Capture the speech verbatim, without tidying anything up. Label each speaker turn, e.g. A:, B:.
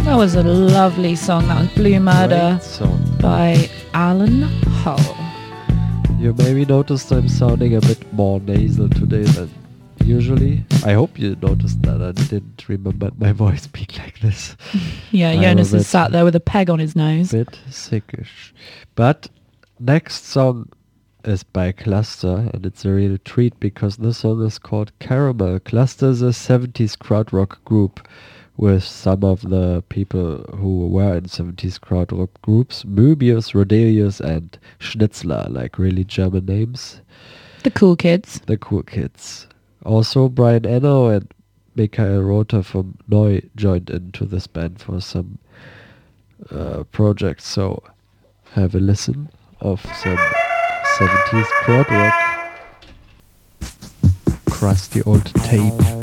A: That was a lovely song. That was Blue Murder
B: song
A: by Alan Hull.
B: You maybe noticed I'm sounding a bit more nasal today than usually. I hope you noticed that. I didn't remember my voice being like this.
A: Yeah,
B: I'm
A: Jonas
B: a
A: is sat there with a peg on his nose.
B: Bit sickish. But next song is by Cluster, and it's a real treat because this song is called Caramel. Cluster is a seventies krautrock group with some of the people who were in seventies krautrock groups, Möbius, Rodelius and Schnitzler, like really German names.
A: The cool kids.
B: The cool kids. Also Brian Eno and Michael Rother from Neu joined into this band for some uh, projects, so have a listen of some seventies krautrock. Crusty old tape.